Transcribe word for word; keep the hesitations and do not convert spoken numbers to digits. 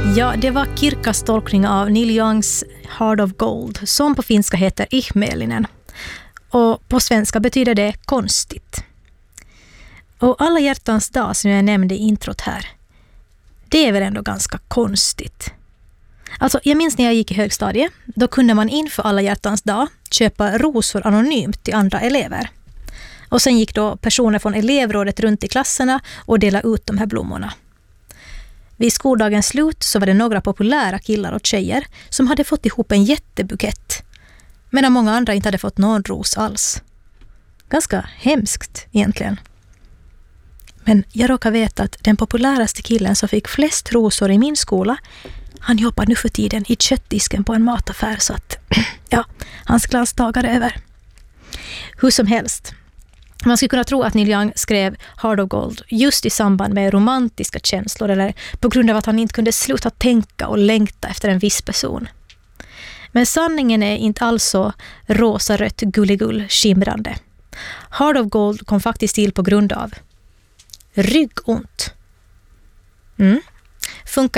Ja, det var Kirkas tolkning av Neil Youngs Heart of Gold, som på finska heter Ihmeellinen. Och på svenska betyder det konstigt. Och alla hjärtans dag som jag nämnde i introt här, det är väl ändå ganska konstigt. Alltså, jag minns när jag gick i högstadiet, då kunde man inför alla hjärtans dag köpa rosor anonymt till andra elever. Och sen gick då personer från elevrådet runt i klasserna och delade ut de här blommorna. Vid skoldagens slut så var det några populära killar och tjejer som hade fått ihop en jättebukett, medan många andra inte hade fått någon ros alls. Ganska hemskt egentligen. Men jag råkar veta att den populäraste killen som fick flest rosor i min skola, han jobbar nu för tiden i köttdisken på en mataffär, så att ja, hans glansdagar är över. Hur som helst, man skulle kunna tro att Neil Young skrev Heart of Gold just i samband med romantiska känslor eller på grund av att han inte kunde sluta tänka och längta efter en viss person. Men sanningen är inte alls så rosa-rött gulligull skimrande. Heart of Gold kom faktiskt till på grund av ryggont. Mm. Funkar